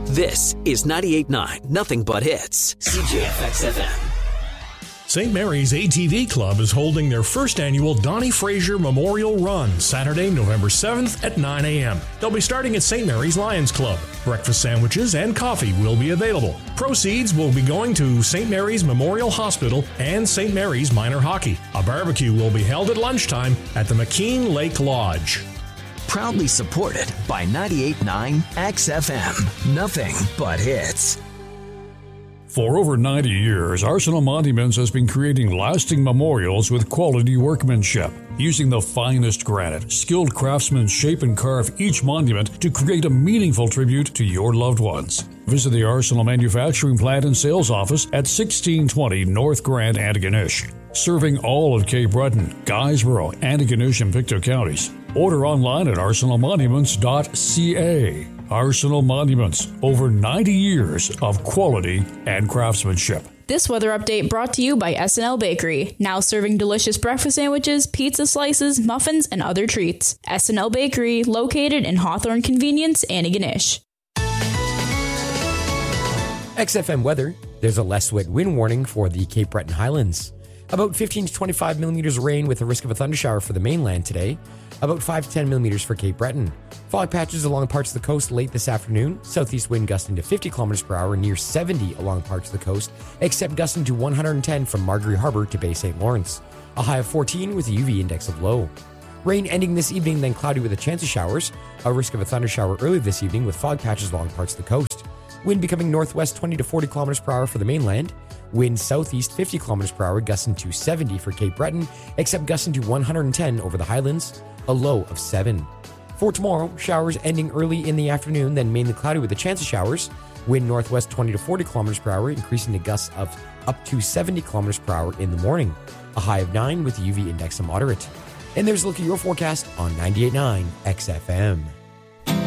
This is 98.9 Nothing But Hits. CJFX FM. St. Mary's ATV Club is holding their first annual Donnie Fraser Memorial Run, Saturday, November 7th at 9 a.m. They'll be starting at St. Mary's Lions Club. Breakfast sandwiches and coffee will be available. Proceeds will be going to St. Mary's Memorial Hospital and St. Mary's Minor Hockey. A barbecue will be held at lunchtime at the McKean Lake Lodge. Proudly supported by 98.9 XFM. Nothing but hits. For over 90 years, Arsenal Monuments has been creating lasting memorials with quality workmanship. Using the finest granite, skilled craftsmen shape and carve each monument to create a meaningful tribute to your loved ones. Visit the Arsenal Manufacturing Plant and Sales Office at 1620 North Grand, Antigonish. Serving all of Cape Breton, Guysborough, Antigonish, and Pictou counties. Order online at arsenalmonuments.ca. Arsenal Monuments, over 90 years of quality and craftsmanship. This weather update brought to you by SNL Bakery, now serving delicious breakfast sandwiches, pizza slices, muffins, and other treats. SNL Bakery, located in Hawthorne Convenience, Antigonish. XFM weather, there's a less wet wind warning for the Cape Breton Highlands. About 15 to 25 millimeters of rain with a risk of a thundershower for the mainland today. About 5 to 10 millimeters for Cape Breton. Fog patches along parts of the coast late this afternoon. Southeast wind gusting to 50 kilometers per hour, near 70 along parts of the coast, except gusting to 110 from Margaree Harbour to Bay St. Lawrence. A high of 14 with a UV index of low. Rain ending this evening, then cloudy with a chance of showers. A risk of a thundershower early this evening with fog patches along parts of the coast. Wind becoming northwest 20 to 40 kilometers per hour for the mainland. Wind southeast 50 kilometers per hour, gusting to 70 for Cape Breton, except gusting to 110 over the Highlands. A low of 7. For tomorrow, showers ending early in the afternoon, then mainly cloudy with a chance of showers. Wind northwest 20 to 40 kilometers per hour, increasing to gusts of up to 70 kilometers per hour in the morning. A high of 9 with the UV index of moderate. And there's a look at your forecast on 98.9 XFM.